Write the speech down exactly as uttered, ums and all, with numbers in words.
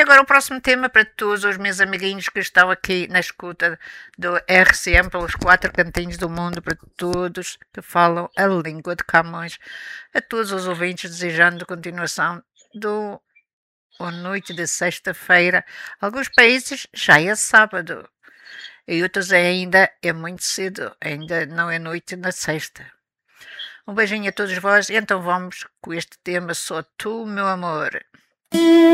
agora o próximo tema para todos os meus amiguinhos que estão aqui na escuta do R C M pelos quatro cantinhos do mundo, para todos que falam a língua de Camões, a todos os ouvintes desejando continuação do a noite de sexta-feira. Alguns países já é sábado e outros ainda é muito cedo, ainda não é noite na sexta. Um beijinho a todos vós, então vamos com este tema Só Tu, meu amor.